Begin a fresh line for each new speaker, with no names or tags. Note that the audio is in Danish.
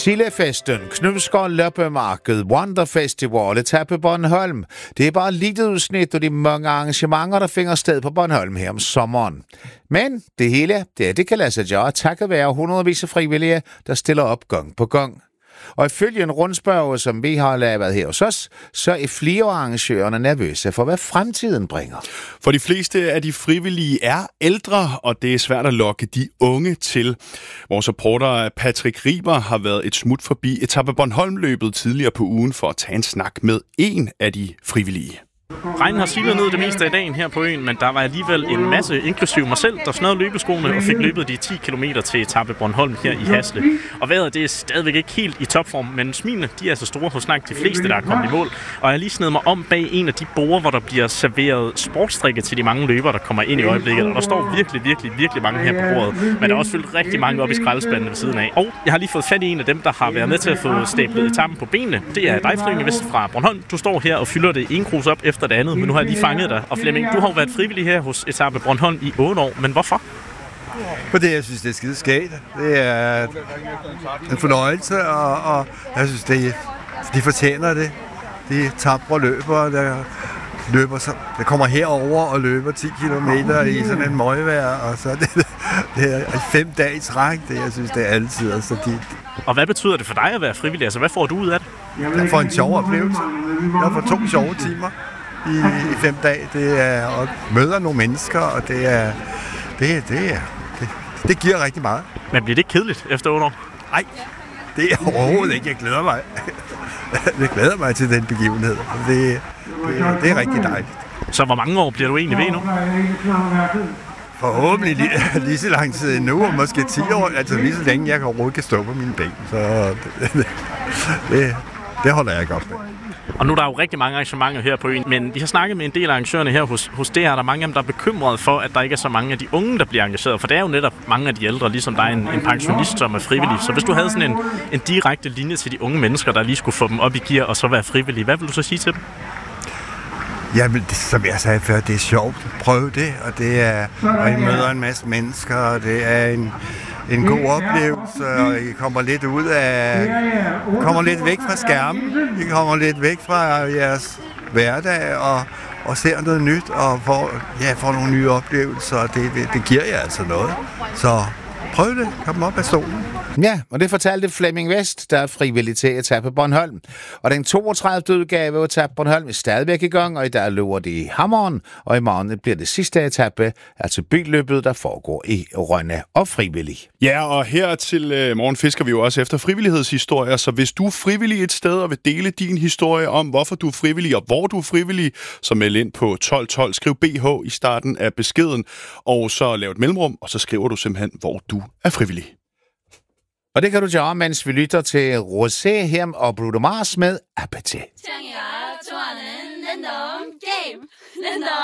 Sillefesten, Knudskov Loppemarked, Wonder Festival, etape Bornholm. Det er bare et lille udsnit af de mange arrangementer, der finder sted på Bornholm her om sommeren. Men det hele, det kan lade sig gøre takket være hundredvis af frivillige, der stiller op gang på gang. Og ifølge en rundspørge, som vi har lavet her hos os, så er flere arrangørerne nervøse for, hvad fremtiden bringer.
For de fleste af de frivillige er ældre, og det er svært at lokke de unge til. Vores reporter Patrick Riber har været et smut forbi etape Bornholm-løbet tidligere på ugen for at tage en snak med en af de frivillige.
Regnen har silet ned det meste af dagen her på øen, men der var alligevel en masse, inklusive mig selv, der snørede løbeskoene og fik løbet de 10 km til etape Bornholm her i Hasle. Og vejret det er stadigvæk ikke helt i topform, men smilene de er så store hos langt de fleste, der er kommet i mål. Og jeg har lige snedet mig om bag en af de borde, hvor der bliver serveret sportsdrikke til de mange løbere, der kommer ind i øjeblikket. Og der står virkelig mange her på bordet, men der er også fyldt rigtig mange op i skraldespanden ved siden af. Og jeg har lige fået fat i en af dem, der har været med til at få stablet etappen på benene. Det er dig, Flemming Vest fra Bornholm. Du står her og fylder det en krus op efter det andet, men nu har jeg lige fanget dig. Og Flemming, du har jo været frivillig her hos etape Bornholm i 8 år, men hvorfor?
Fordi jeg synes, det er skide skægt. Det er en fornøjelse, og jeg synes, de fortjener det. De tapre løbere, der kommer herover og løber 10 kilometer i sådan en møgvejr, og så det er 5 dage i træk. Jeg synes, det er altid så dit.
Og hvad betyder det for dig at være frivillig? Altså, hvad får du ud af det?
Jeg får en sjov oplevelse. Jeg får 2 sjove timer i 5 dage. Det er at møde nogle mennesker, og det giver rigtig meget.
Men bliver det ikke kedeligt efter 8 år?
Nej, det er overhovedet ikke. Jeg glæder mig. Jeg glæder mig til den begivenhed. Det er rigtig dejligt.
Så hvor mange år bliver du egentlig ved nu?
Forhåbentlig lige så lang tid endnu, og måske 10 år. Altså lige så længe jeg overhovedet kan stå på mine ben. Så det holder jeg godt med.
Og nu er der jo rigtig mange arrangementer her på øen, men vi har snakket med en del af arrangørerne her hos DR. Der er mange af dem, der er bekymrede for, at der ikke er så mange af de unge, der bliver engageret. For det er jo netop mange af de ældre, ligesom der er en pensionist, som er frivillig. Så hvis du havde sådan en direkte linje til de unge mennesker, der lige skulle få dem op i gear og så være frivillige, hvad vil du så sige til dem?
Jamen, som jeg sagde før, det er sjovt. Prøv det, og det er, og I møder en masse mennesker, og det er en god oplevelse, og I kommer lidt væk fra skærmen, I kommer lidt væk fra jeres hverdag, og ser noget nyt, og får nogle nye oplevelser, og det giver jer altså noget. Så prøv det, kom op af stolen.
Ja, og det fortalte Flemming Vest, der er frivillig til etape Bornholm. Og den 32. udgave af etape Bornholm er stadigvæk i gang, og i dag løber det i Hammeren, og i morgen bliver det sidste etape, altså byløbet, der foregår i Rønne og frivillig.
Ja, og her til morgen fisker vi jo også efter frivillighedshistorier, så hvis du er frivillig et sted og vil dele din historie om, hvorfor du er frivillig og hvor du er frivillig, så meld ind på 1212, skriv BH i starten af beskeden, og så lav et mellemrum, og så skriver du simpelthen, hvor du er frivillig.
Og det kan du gøre, mens vi lytter til Rosé her og Bruno Mars med Appetit.